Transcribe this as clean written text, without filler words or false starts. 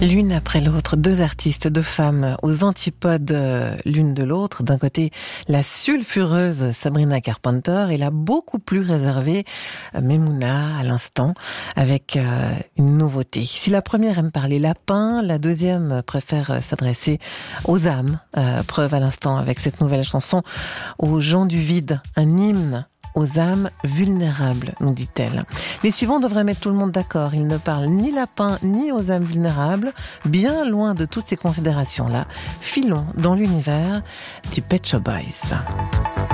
L'une après l'autre, deux artistes, deux femmes aux antipodes l'une de l'autre. D'un côté, la sulfureuse Sabrina Carpenter et la beaucoup plus réservée Maimouna à l'instant, avec une nouveauté. Si la première aime parler lapin, la deuxième préfère s'adresser aux âmes. Preuve à l'instant avec cette nouvelle chanson aux gens du vide, un hymne aux âmes vulnérables, nous dit-elle. Les suivants devraient mettre tout le monde d'accord. Ils ne parlent ni lapin ni aux âmes vulnérables, bien loin de toutes ces considérations-là. Filons dans l'univers du Pet Shop Boys.